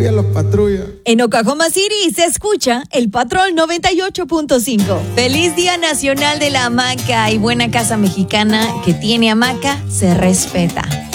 los patrullas. En Oklahoma City se escucha el Patrol 98.5. Feliz Día Nacional de la Hamaca y buena casa mexicana que tiene hamaca se respeta.